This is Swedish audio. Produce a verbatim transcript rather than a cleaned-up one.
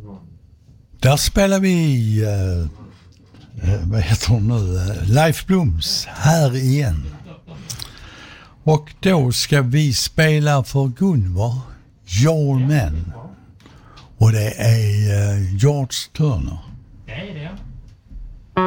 Där spelar vi, uh, uh, vad heter hon nu, uh, Leif Blums här igen. Och då ska vi spela för Gunvor, Your Man. Och det är uh, George Turner. Det är det.